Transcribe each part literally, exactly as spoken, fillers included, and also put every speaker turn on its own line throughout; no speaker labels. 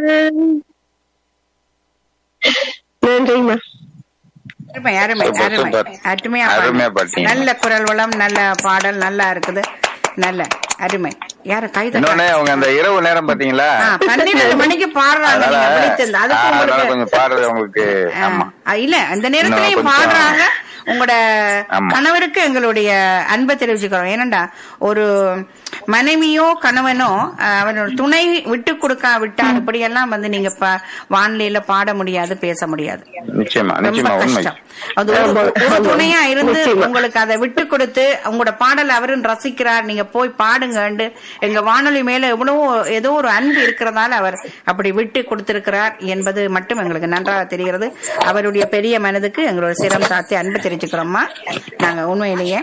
நன்றிம்மா.
அருமை அருமை அருமை அருமையா பாடு. நல்ல குரல் வளம், நல்ல பாடல், நல்லா இருக்குது. நல்ல அருமை. யார கை
இன்னொன்னு அவங்க அந்த இரவு நேரம் பாத்தீங்களா,
பன்னிரண்டு மணிக்கு பாடுறாங்க.
கொஞ்சம் பாடுறது உங்களுக்கு
இல்ல, அந்த நேரத்திலயும் பாடுறாங்க. உங்களோட கணவருக்கு எங்களுடைய அன்பை தெரிவிச்சுக்கிறோம். ஏனண்டா ஒரு மனைவியோ கணவனோ அவனோட துணை விட்டு கொடுக்கா விட்டா இப்படியெல்லாம் வந்து நீங்க வானிலையில பாட முடியாது, பேச முடியாது. ரொம்ப கஷ்டம். அது ஒரு துணையா இருந்து உங்களுக்கு அதை விட்டு கொடுத்து உங்களோட பாடல் அவரும் ரசிக்கிறார், நீங்க போய் பாடுங்க. எங்க வானொலி மேல எவ்வளவோ ஏதோ ஒரு அன்பு இருக்கிறதால அவர் அப்படி விட்டு கொடுத்திருக்கிறார் என்பது மட்டும் எங்களுக்கு நன்றாக தெரிகிறது. அவருடைய பெரிய மனதுக்கு எங்களோட சிரம் சாத்தி அன்பு தெரிவிச்சுக்கிறோம்மா. நாங்க உண்மையிலேயே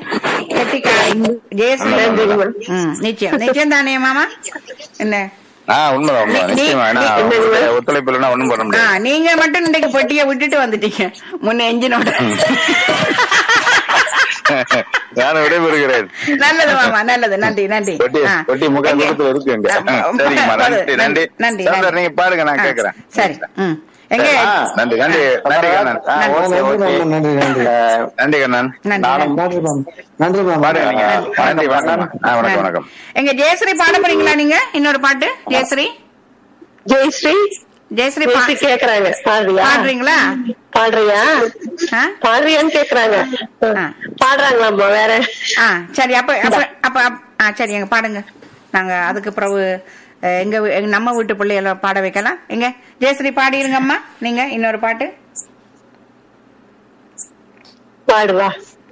நிச்சயம் நிச்சயம் தானே மாமா? என்ன நீங்க மட்டும் இன்றைக்கு பெட்டியை விட்டுட்டு வந்துட்டீங்க முன்ன என்ஜினோட.
விடைபெறுகிறேன்.
நல்லது மாமா, நல்லது. நன்றி நன்றி
நன்றி நன்றி. நீங்க பாருங்க, நான் கேக்குறேன்.
சரி. ம்
நன்றி நன்றி நன்றி நன்றி கண்ணன். வணக்கம்.
எங்க ஜெயஸ்ரீ பாட போறீங்களா நீங்க? இன்னொரு பாட்டு ஜெயஸ்ரீ
ஜெயஸ்ரீ ஜெயஸ்ரீ கேக்குறாங்க.
பாடுறீங்களா?
பாடுறியா பாடுறியான்னு கேக்குறாங்க. பாடுறாங்களாம்மா வேற? ஆ
சரி. அப்ப அப்ப அப்ப சரி, எங்க பாடுங்க. நாங்க அதுக்கு பிறகு எங்க நம்ம வீட்டு பிள்ளைகள பாட வைக்கலாம். எங்க ஜெயஸ்ரீ பாடிருங்கம்மா நீங்க இன்னொரு பாட்டு
பாடுவா.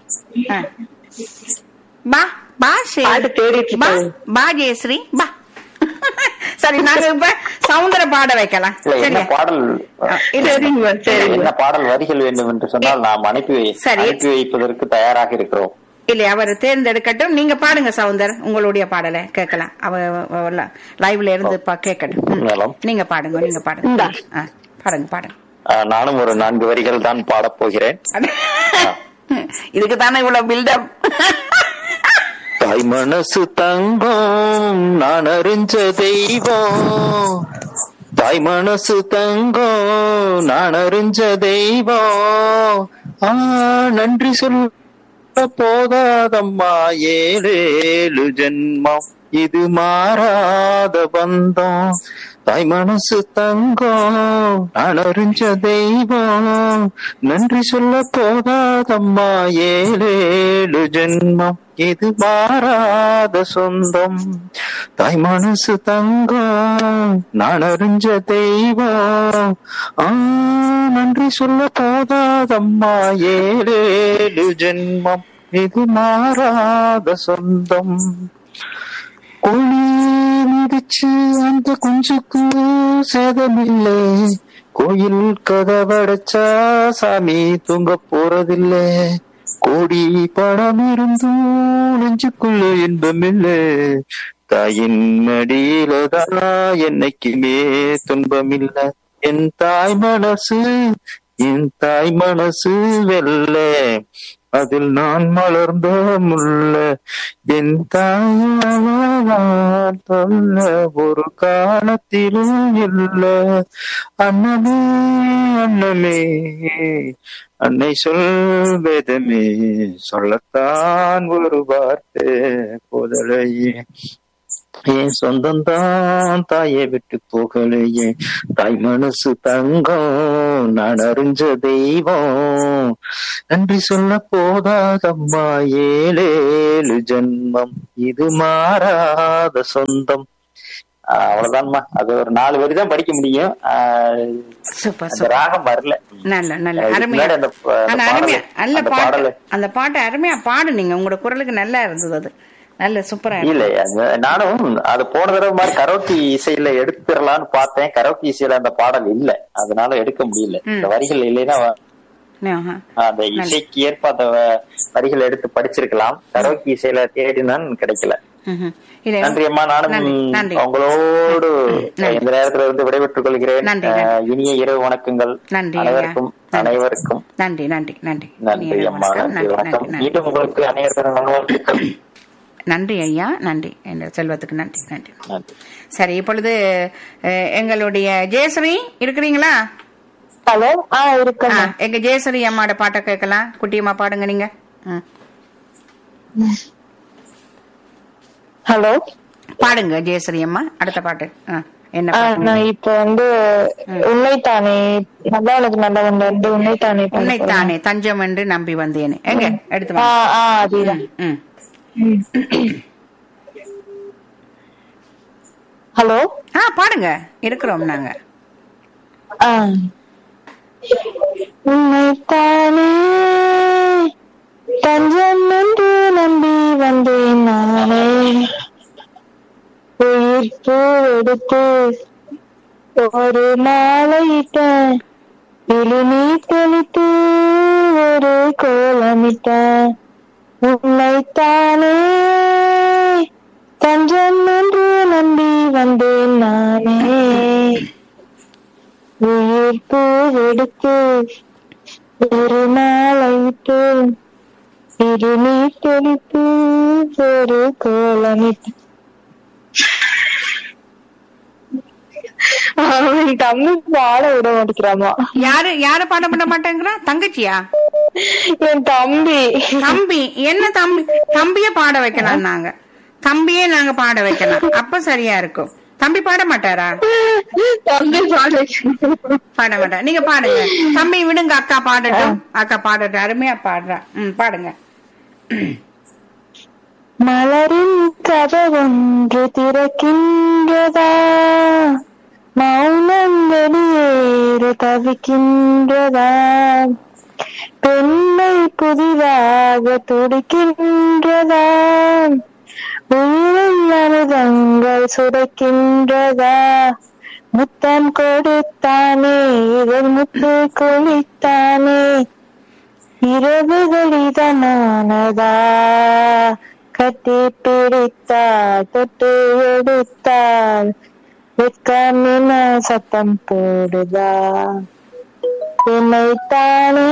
பா பா பா ஜெயஸ்ரீ பா. சரி, நாங்க இப்ப சவுந்தர பாட வைக்கலாம்.
பாடல் என்ன பாடல் வரிகள் வேண்டும் என்று சொன்னால் நாம் அனுப்பி அனுப்பி வைப்பதற்கு தயாராக இருக்கிறோம்.
இல்ல, அவர் தேர்ந்தெடுக்கட்டும். நீங்க பாடுங்க சவுந்தர், உங்களுடைய பாடலை கேட்கலாம். அவ லைவ்ல இருந்து கேட்கட்டும். நீங்க பாடுங்க, நீங்க பாடுங்க. பாடுங்க பாடுங்க.
நானும் ஒரு நான்கு வரிகள் தான் பாட போகிறேன்.
இதுக்கு தானே இவ்வளவு பில்டப்.
தாய் மனசு தங்கம் நான் அறிஞ்ச தெய்வம், தாய் மனசு தங்கம் நான் அறிஞ்ச தெய்வம். ஆ நன்றி சொல் போதாதம்மா ஏழேழு ஜென்மம் இது மாறாத பந்தம். தாய் மனசு தங்கம் நான் அறிஞ்ச தெய்வம், நன்றி சொல்ல போதாதம்மா ஏழேழு ஜென்மம் இது மாறாத சொந்தம். தாய் மனசு தங்கம் நான் அறிஞ்ச தெய்வம், ஆ நன்றி சொல்ல போதாதம்மா ஏழேழு ஜென்மம் இது மாறாத சொந்தம். கோழி மிதிச்சு அந்த குஞ்சுக்கு சேதமில்லை, கோயில் கதவடைச்சா சாமி தூங்க போறதில்லை. கோடி பணம் இருந்தும் நெஞ்சுக்குள்ள இன்பமில்லை, தாயின் மடியிலதான் என்னைக்குமே துன்பமில்லை. என் தாய் மனசு என் தாய் மனசு வெல்ல, அதில் நான் மலர்ந்த முல்ல. என் தாயால் சொல்ல ஒரு காலத்திலும் இல்ல. அண்ணமே அண்ணமே அன்னை சொல் வேதமே, சொல்லத்தான் ஒரு வார்த்தை போதலையே. என் சொந்தம்தான் தாயை விட்டு போகலையே. தாய் மனசு தங்கம் நான் அறிஞ்ச தெய்வம், நன்றி சொல்ல போதாதம்மா ஏழேழு ஜென்மம் இது மாறாத சொந்தம். அவ்வளவுதான்மா. அது ஒரு நாலு வரி தான் படிக்க முடியும். ராகம் வரல.
நல்ல நல்ல அருமையா நல்ல பாட்டு. அந்த பாட்டு அருமையா பாடு நீங்க. உங்களோட குரலுக்கு நல்லா இருந்தது. அது நல்ல சூப்பரா.
இல்ல நானும் அது போன தடவை மாதிரி கரோக்கி இசையில எடுத்துடலான்னு பார்த்தேன். கரோக்கி இசையில அந்த பாடல் இல்ல, அதனால எடுக்க முடியல. இந்த வரிகள் இல்லைன்னா அந்த இசைக்கு ஏற்ப அந்த வரிகள் எடுத்து படிச்சிருக்கலாம். கரோக்கி இசையில தேடினான் கிடைக்கல. நன்றி அம்மா. நானும் உங்களோடு இந்த நேரத்துல இருந்து விடைபெற்றுக் கொள்கிறேன். இனிய இரவு வணக்கங்கள் அனைவருக்கும் அனைவருக்கும்.
நன்றி நன்றி நன்றி
நன்றி அம்மா. நன்றி வணக்கம். மீண்டும் உங்களுக்கு அனைவருக்கும்
நன்றி ஐயா, நன்றி. என்ற செல்வத்துக்கு நன்றி நன்றி. சரி, இப்பொழுது எங்களுடைய ஜெயஸ்ரீ இருக்கிறீங்களா?
ஹலோ. ஆ இருக்கு.
எங்க ஜெயஸ்ரீ அம்மாவோட பாட்டை கேட்கலாம். குட்டியம்மா பாடுங்க நீங்க.
ஹலோ
பாடுங்க ஜெயஸ்ரீ அம்மா, அடுத்த பாட்டு என்ன?
நான் இப்ப வந்து உன்னைத்தானே நல்லா எனக்கு நல்லா வந்து உன்னைத்தானே
உன்னைத்தானே தஞ்சம் என்று நம்பி வந்தேன். எங்க எடுத்து
அதுதான். ஹலோ.
ஆ பாடுங்க, இருக்கிறோம் நாங்க.
உன்னைத்தானே தஞ்சம் என்று நம்பி வந்தேன் நானே, உயிர் பூ எடுத்து ஒரு மாலையிட்ட, இழுநீ தெளித்து ஒரு கோலமிட்ட, உன்னைத்தானே தஞ்சம் என்று நம்பி வந்தேன் நானே, உயிர் பூ எடுத்து ஒரு மாலையிட்டு, இழுநீ தெளித்து ஒரு கோலமிட்ட. தம்பி பாட விட மாட்டேங்கிறாமா.
யாரு யார பாட விட மாட்டேங்கிறா? தங்கச்சியா?
என் தம்பி.
தம்பி என்ன தம்பி? தம்பிய பாட வைக்கலாம். நாங்க தம்பியே நாங்க பாட வைக்கலாம், அப்ப சரியா இருக்கும். தம்பி பாட மாட்டாரா?
தம்பி பாட
பாட மாட்டார். நீங்க பாடுங்க. தம்பி விடுங்க, அக்கா பாடட்டும். அக்கா பாடட்டும், அருமையா பாடுறா. ம் பாடுங்க.
மலரின் கதவொன்று திறக்கின்றதா, மௌனம் வெளியேற தவிக்கின்றதா, பெண்மை புதிதாக துடிக்கின்றதா, உயிரின் அமுதங்கள் சுடைக்கின்றதா, முத்தம் கொடுத்தானே இதழ் முத்து குளித்தானே, இரவுகள் இதனானதா, கட்டி பிடித்தாள் தொட்டு எடுத்தாள், வெட்கமின சத்தம் போடுதா, என்னைத்தானே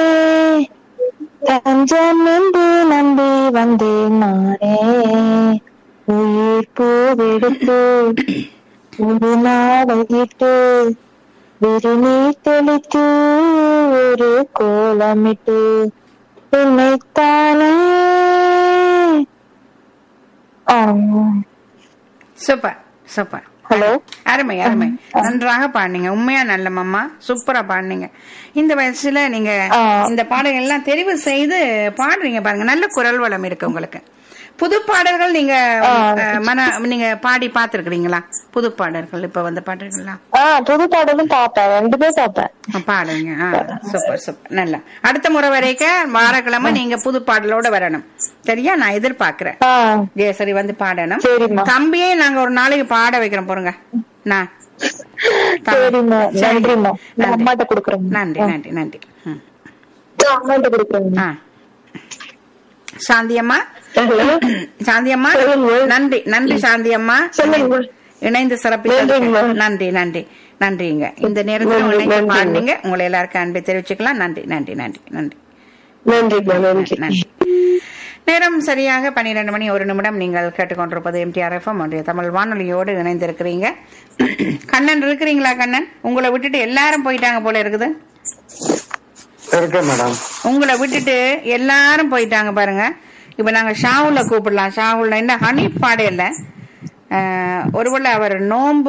தஞ்சம் என்று நம்பி வந்தேன் நானே, உயிர் பூவெடுத்து ஒரு நாளையிட்டு, விருநீர் தெளித்து ஒரு கோலமிட்டு, என்னைத்தானே.
Super super.
ஹலோ.
அருமை அருமை, நன்றாக பாடுனீங்க. உண்மையா நல்ல மாமா, சூப்பரா பாடுனீங்க. இந்த வயசுல நீங்க இந்த பாடல்கள் எல்லாம் தெரிவு செய்து பாடுறீங்க பாருங்க. நல்ல குரல் வளம் இருக்கு உங்களுக்கு. புது பாடல்கள் நீங்க மன நீங்க பாடி பாத்துருக்கீங்களா? புது பாடல்கள் இப்ப வந்த பாடல்கள்லாம்
புது பாடலும் பாப்பேன், ரெண்டு பேரும் பாப்பேன்.
பாடுங்க. சூப்பர் சூப்பர், நல்லா. அடுத்த முறை வரைக்கும் வாரக்கிழமை நீங்க புது பாடலோட வரணும், சரியா? நான் எதிர்பார்க்கிறேன். ஜெயசரி வந்து பாடணும். தம்பியே நாங்க ஒரு நாளைக்கு பாட வைக்கிறோம் போறங்க. நான்
அம்மாட்ட கொடுக்குறேன்.
நன்றி நன்றி நன்றி.
அம்மாட்ட கொடுக்குறேன்.
சாந்தி அம்மா, சாந்தி அம்மா நன்றி நன்றி. சாந்தி அம்மா இணைந்து சிறப்பிக்க நன்றி நன்றி நன்றிங்க. இந்த நேரத்தில் பாடுங்க. உங்களை எல்லாருக்கும் அன்பை தெரிவிச்சுக்கலாம். நன்றி நன்றி நன்றி நன்றி நன்றி நன்றி. நேரம் சரியாக பன்னிரண்டு மணி ஒரு நிமிடம். நீங்கள் கேட்டுக்கொண்டிருப்பது எம்டிஆர் எஃப்எம் ஒன்றிய தமிழ் வானொலியோடு இணைந்திருக்கிறீங்க. கண்ணன் இருக்கிறீங்களா? கண்ணன், உங்களை விட்டுட்டு எல்லாரும் போயிட்டாங்க போல இருக்குது. உங்களை விட்டுட்டு எல்லாரும் போயிட்டாங்க பாருங்க. இப்ப நாங்க ஷாவுல கூப்பிடலாம். ஷாவுல என்ன ஹனி பாடையில ஒருவேளை அவர் நோன்பு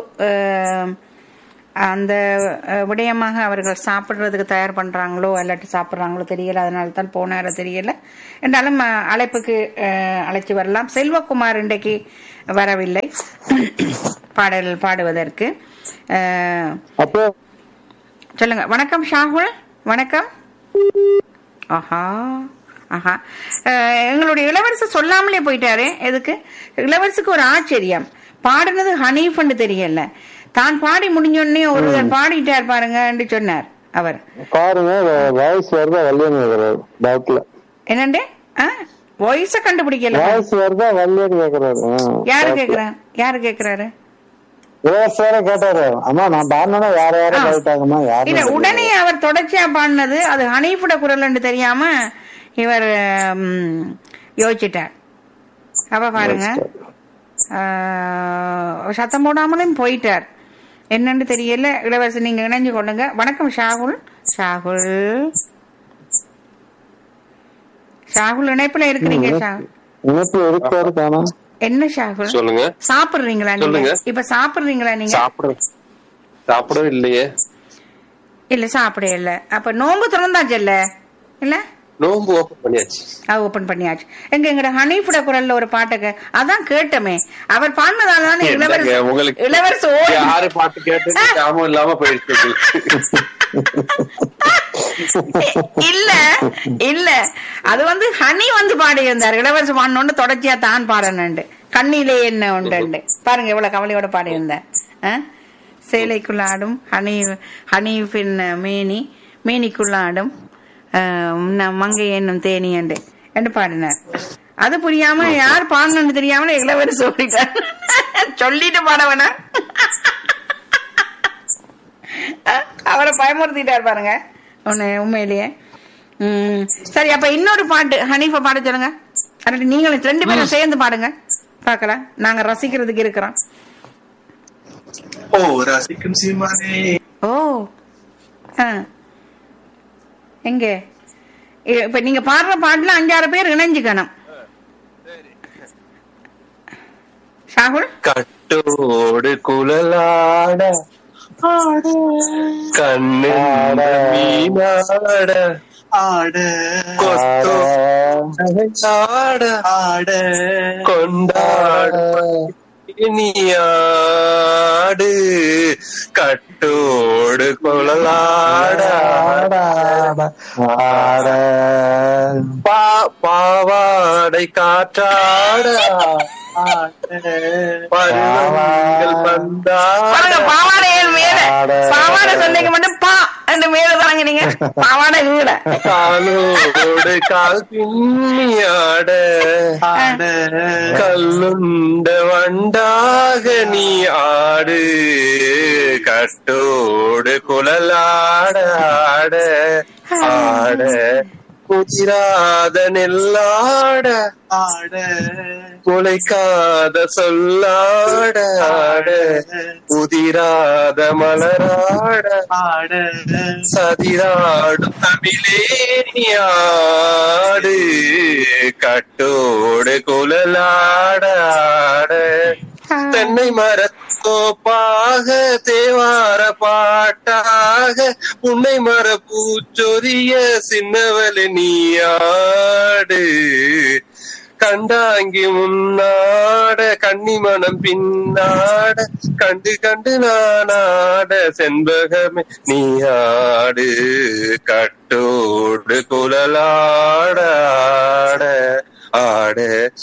அந்த விடயமாக அவர்கள் சாப்பிடுறதுக்கு தயார் பண்றாங்களோ இல்லாட்டி சாப்பிடுறாங்களோ தெரியல. அதனால தான் போனாரோ தெரியல. என்றாலும் அழைப்புக்கு அழைச்சி வரலாம். செல்வகுமார் இன்றைக்கு வரவில்லை பாடல் பாடுவதற்கு. சொல்லுங்க. வணக்கம் ஷாகுல், வணக்கம். ஆஹா ஆஹா, எங்களுடைய இளவரசர் சொல்லாமலே போயிட்டாரு. எதுக்கு? இளவரசுக்கு ஒரு ஆச்சரியம், பாடுனது ஹனீஃப்னு தெரியல. தான் பாடி முடிஞ்சோடனே ஒருவர் பாடிட்டார் பாருங்க சொன்னார் அவர். என்னண்டு வாய்ஸ கண்டுபிடிக்கல. யாரு கேக்குறா? யாரு கேக்குறாரு? உடனே அவர் தொடர்ச்சியா பாடினது அது ஹனீஃபோட குரல் தெரியாம இவர் யோசிச்சிட்டார். அப்ப பாருங்க ஆஹ், சத்தம் போடாமலும் போயிட்டார். என்னன்னு தெரியல. இளவரசன் நீங்க இணைஞ்சு கொள்ளுங்க. வணக்கம் ஷாகுல். ஷாகுல் ஷாகுல் இணைப்புல இருக்கிறீங்க. ஷாகுல்
இணைப்பு இருக்காரு தானா?
என்ன ஷாகுல்
சொல்லுங்க.
சாப்பிடுறீங்களா நீங்க?
சொல்லுங்க.
இப்ப சாப்பிடுறீங்களா நீங்க?
சாப்பிட சாப்பிடவே இல்லையே.
இல்ல சாப்பிட இல்ல. அப்ப நோம்பு திறந்தாச்சு இல்ல? இல்ல
நோம்பு ஓபன் பண்ணியாச்சு.
அது ஓபன் பண்ணியாச்சு. எங்க எங்கட ஹனீஃபுட குரல்ல ஒரு பாட்டுக்கு அதான் கேட்டமே. அவர் பாடினதால தானே
என்னங்க,
இளவரசர்
உங்களுக்கு
இளவரசர் ஓடி
யாரு பாட்டு கேட்டு ஞாபகம் இல்லாம போயிடுச்சு.
இல்ல இல்ல அது வந்து ஹனி வந்து பாடி இருந்தார். இளவரசர் பாடணும்னு தொடர்ச்சியா தான் பாடணுண்டு. கண்ணிலே என்ன உண்டு பாருங்க எவ்வளவு கவலையோட பாடி இருந்தார். சேலைக்குள்ளாடும் ஹனி ஹனீஃபின் மேனி மேனிக்குள்ளாடும் மங்கை என்னும் தேனி என்று என்று பாடினார். அது புரியாம யார் பாடணும்னு தெரியாம இளவரசர் ஓடிட்டார். சொல்லிட்டு பாட வேணா அவரை பயமுறுத்திட்டார் பாருங்க. ஒண்ணு உண்மையிலேயே. உம் சரி, அப்ப இன்னொரு பாட்டு ஹனீஃபா பாட சொல்லுங்க. அப்படி நீங்களும் ரெண்டு பேரும் சேர்ந்து பாடுங்க பாக்கலாம். நாங்க ரசிக்கிறதுக்கு இருக்கிறோம்.
ஓ ரசிக்கும் சீமானே.
ஓ எங்க இப்ப நீங்க பாடுற பாட்டுல அஞ்சாறு பேர் இணைஞ்சுக்கணும். ஷாகுல்
கட்டோடு குழலாட கண்ணு மீனாட
ஆட
கொத்தாட
ஆட
கொண்டாட நீயாடு கட்டோடு குழலாட பாவாடை காற்றாட பருவங்கள் பந்தாட
பாவாடையில் மேல பாவாடை சொன்னீங்க மட்டும் பா அந்த மேல தாங்க நீங்க பாவாடை வீட
காலோடு கால் பின்னியாட கல்லுண்ட வண்டாக நீ ஆடு கட்டோடு குழலாட ஆட ஆட குதிராத நெல்லாட
ஆட
முளைக்காத சொல்லாட ஆட உதிராத மலராட
ஆட
சதிராடும் தமிழேனியாடு கட்டோடு குழலாட ஆட தென்னை மரத்தோப்பாக தேவார பாட்டாக உன்னை மர பூச்சொரிய சின்னவளு நீயாடு கண்டாங்கி முன்னாட கன்னிமணம் பின்னாட கண்டு கண்டு நானாட செண்பகமே நீயாடு கட்டோடு குழலாட ஆட ஆட